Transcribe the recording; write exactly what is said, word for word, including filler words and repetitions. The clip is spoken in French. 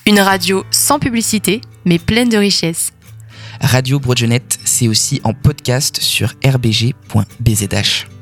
Une radio sans publicité, mais pleine de richesses. Radio Broadgenette, c'est aussi en podcast sur r b g point b z h.